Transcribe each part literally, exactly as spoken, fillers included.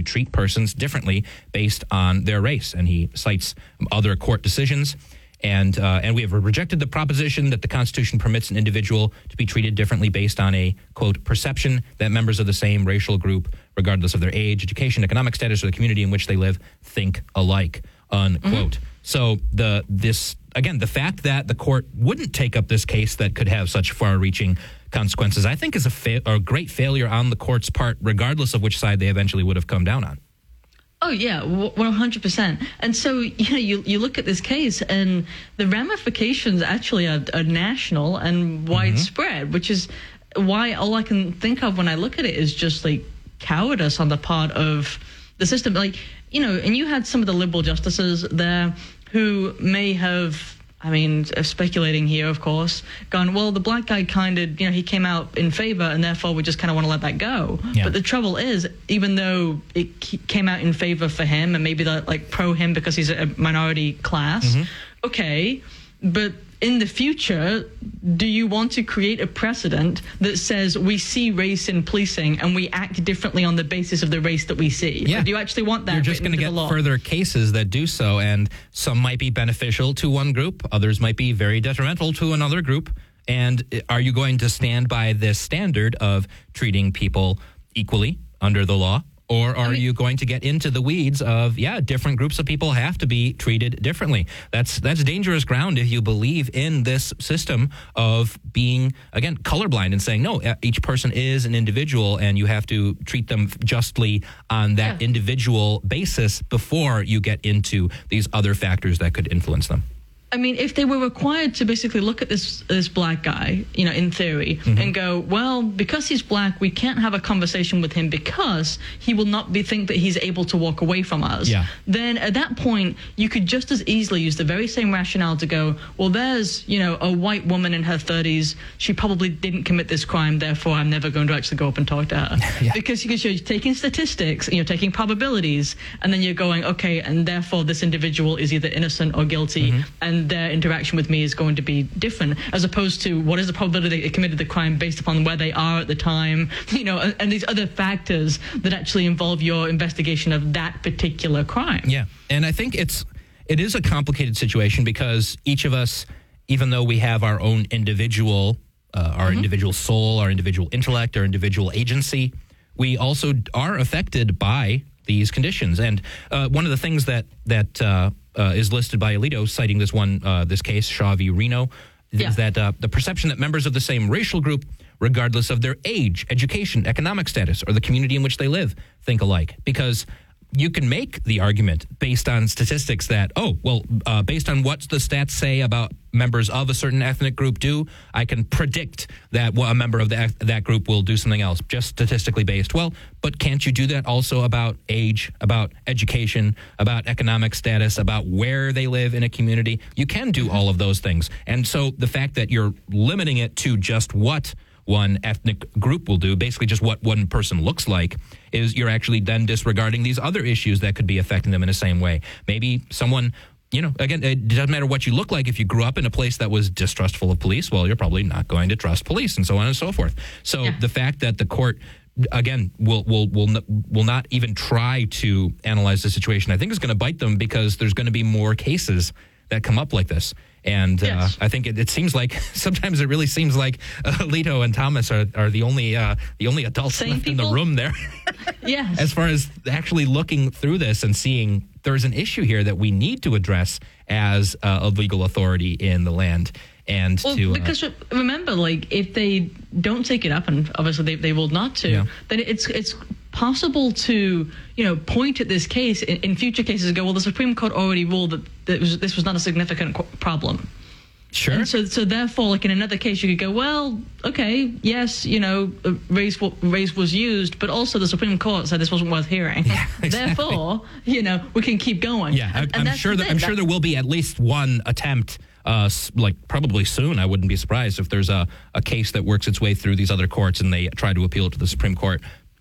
treat persons differently based on their race. And he cites other court decisions. And uh, and we have rejected the proposition that the Constitution permits an individual to be treated differently based on a, quote, perception that members of the same racial group, regardless of their age, education, economic status, or the community in which they live, think alike, unquote. Mm-hmm. So the this, again, the fact that the court wouldn't take up this case that could have such far-reaching consequences, I think is a, fa- a great failure on the court's part, regardless of which side they eventually would have come down on. Oh, yeah, one hundred percent. And so, you know, you, you look at this case and the ramifications actually are, are national and widespread, mm-hmm. which is why all I can think of when I look at it is just like cowardice on the part of the system. Like, you know, and you had some of the liberal justices there who may have, I mean, speculating here, of course, gone, well, the black guy kind of, you know, he came out in favor and therefore we just kind of want to let that go. Yeah. But the trouble is, even though it came out in favor for him and maybe that like pro him because he's a minority class, mm-hmm. okay, but in the future, do you want to create a precedent that says we see race in policing and we act differently on the basis of the race that we see? Yeah. Or do you actually want that? You're just going to get further cases that do so, and some might be beneficial to one group, others might be very detrimental to another group. And are you going to stand by this standard of treating people equally under the law? Or are I mean, you going to get into the weeds of, yeah, different groups of people have to be treated differently? That's that's dangerous ground if you believe in this system of being, again, colorblind and saying, no, each person is an individual and you have to treat them justly on that yeah. individual basis before you get into these other factors that could influence them. I mean, if they were required to basically look at this this black guy, you know, in theory, mm-hmm. and go, well, because he's black, we can't have a conversation with him because he will not be think that he's able to walk away from us. Yeah. Then at that point, you could just as easily use the very same rationale to go, well, there's, you know, a white woman in her thirties. She probably didn't commit this crime. Therefore, I'm never going to actually go up and talk to her. yeah. Because, because you're taking statistics, and you're taking probabilities, and then you're going, okay, and therefore this individual is either innocent or guilty. Mm-hmm. And their interaction with me is going to be different, as opposed to what is the probability they committed the crime based upon where they are at the time, you know, and, and these other factors that actually involve your investigation of that particular crime. Yeah, and I think it's it is a complicated situation because each of us, even though we have our own individual, uh, our mm-hmm. individual soul, our individual intellect, our individual agency, we also are affected by these conditions. And uh, one of the things that that uh, uh, is listed by Alito, citing this one, uh, this case, Shaw v. Reno, yeah. is that uh, the perception that members of the same racial group, regardless of their age, education, economic status, or the community in which they live, think alike. Because you can make the argument based on statistics that, oh, well, uh, based on what the stats say about members of a certain ethnic group do, I can predict that well, a member of the, that group will do something else, just statistically based. Well, but can't you do that also about age, about education, about economic status, about where they live in a community? You can do all of those things. And so the fact that you're limiting it to just what one ethnic group will do, basically just what one person looks like, is you're actually then disregarding these other issues that could be affecting them in the same way. Maybe someone, you know, again, it doesn't matter what you look like. If you grew up in a place that was distrustful of police, well, you're probably not going to trust police, and so on and so forth. So yeah. the fact that the court, again, will will will will not even try to analyze the situation, I think is going to bite them, because there's going to be more cases that come up like this. And yes. uh, I think it, it seems like sometimes it really seems like uh, Alito and Thomas are, are the only uh, the only adults Same left people? in the room there. Yes. As far as actually looking through this and seeing there's an issue here that we need to address as uh, a legal authority in the land. And well, to, uh, because remember, like, if they don't take it up, and obviously they, they will not to, yeah. then it's it's possible to, you know, point at this case in, in future cases and go, well, the Supreme Court already ruled that, that was, this was not a significant qu- problem. Sure. And so, so therefore, like in another case, you could go, well, okay, yes, you know, race race was used, but also the Supreme Court said this wasn't worth hearing. Yeah, exactly. Therefore, you know, we can keep going. Yeah, and, I, and I'm sure that I'm sure there will be at least one attempt. Uh, like probably soon. I wouldn't be surprised if there's a, a case that works its way through these other courts and they try to appeal it to the Supreme Court.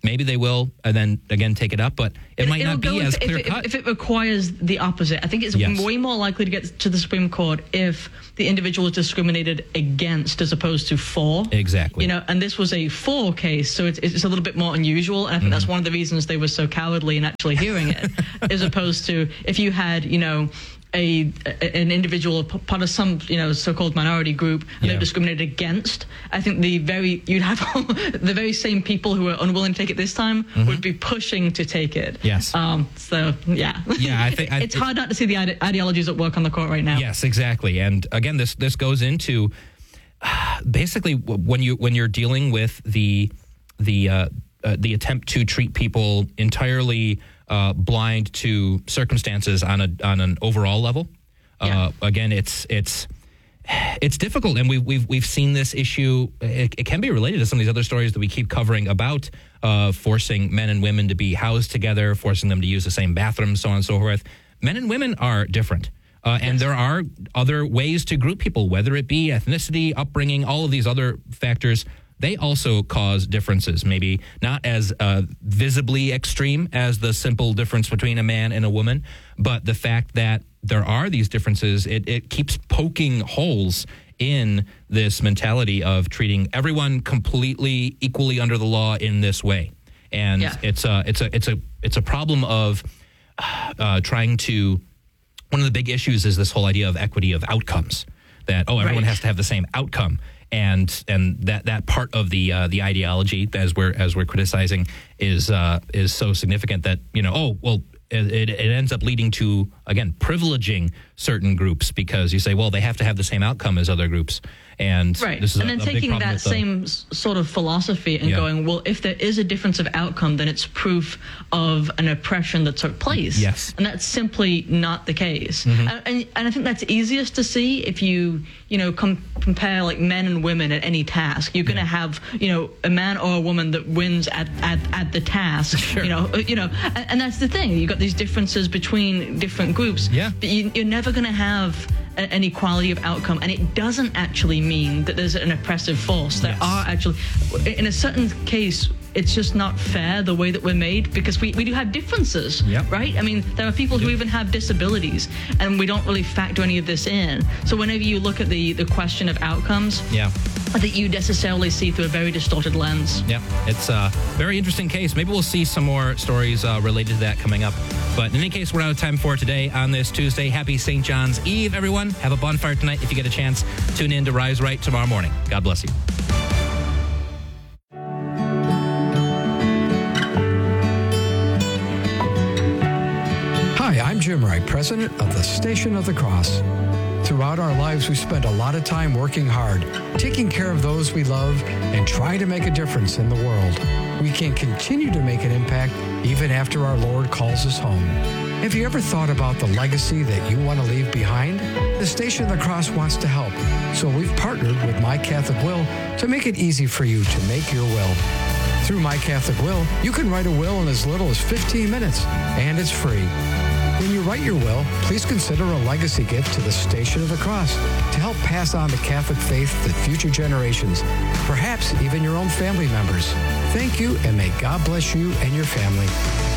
maybe they will, and then again take it up. But it, it might not be as if, clear if, cut. If it requires the opposite, I think it's Yes. way more likely to get to the Supreme Court if the individual is discriminated against as opposed to for. Exactly. You know, and this was a for case, so it's, it's a little bit more unusual. And I think mm-hmm. that's one of the reasons they were so cowardly in actually hearing it, as opposed to if you had, you know, A, an individual part of some, you know, so-called minority group, and yeah. they're discriminated against. I think the very you'd have the very same people who are unwilling to take it this time mm-hmm. would be pushing to take it. Yes. Um. So yeah. Yeah. I think I, it's hard not to see the ide- ideologies at work on the court right now. Yes, exactly. And again, this this goes into uh, basically when you when you're dealing with the the uh, uh, the attempt to treat people entirely. Uh, blind to circumstances on a on an overall level. Uh, yeah. Again, it's it's it's difficult, and we've we've we've seen this issue. It, it can be related to some of these other stories that we keep covering about uh, forcing men and women to be housed together, forcing them to use the same bathroom, so on and so forth. Men and women are different. Uh, and yes. there are other ways to group people, whether it be ethnicity, upbringing, all of these other factors. They also cause differences, maybe not as uh, visibly extreme as the simple difference between a man and a woman, but the fact that there are these differences, it, it keeps poking holes in this mentality of treating everyone completely equally under the law in this way. And yeah. it's a it's a it's a it's a problem of uh, trying to. One of the big issues is this whole idea of equity of outcomes. That oh, everyone right. has to have the same outcome. And and that, that part of the uh, the ideology as we're as we're criticizing is uh, is so significant that you know oh well it, it ends up leading to again privileging certain groups because you say well they have to have the same outcome as other groups and right this is and a, then a taking big that the, same s- sort of philosophy and yeah. going well if there is a difference of outcome then it's proof of an oppression that took place. Yes. And that's simply not the case. Mm-hmm. and, and and I think that's easiest to see if you you know com- compare like men and women at any task. You're going to yeah. have you know a man or a woman that wins at at, at the task. Sure. you know you know and, and that's the thing, you got these differences between different groups. Yeah. But you, you're never going to have an equality of outcome, and it doesn't actually mean that there's an oppressive force. There yes. are actually, in a certain case, it's just not fair the way that we're made because we, we do have differences, yep. right? I mean, there are people who even have disabilities, and we don't really factor any of this in. So whenever you look at the, the question of outcomes, yeah. I think you necessarily see through a very distorted lens. Yeah, it's a very interesting case. Maybe we'll see some more stories uh, related to that coming up. But in any case, we're out of time for today on this Tuesday. Happy Saint John's Eve, everyone. Have a bonfire tonight. If you get a chance, tune in to Rise Right tomorrow morning. God bless you. Hi, I'm Jim Wright, president of the Station of the Cross. Throughout our lives, we spend a lot of time working hard, taking care of those we love, and trying to make a difference in the world. We can continue to make an impact even after our Lord calls us home. Have you ever thought about the legacy that you want to leave behind? The Station of the Cross wants to help, so we've partnered with My Catholic Will to make it easy for you to make your will. Through My Catholic Will, you can write a will in as little as fifteen minutes, and it's free. When you write your will, please consider a legacy gift to the Station of the Cross to help pass on the Catholic faith to future generations, perhaps even your own family members. Thank you, and may God bless you and your family.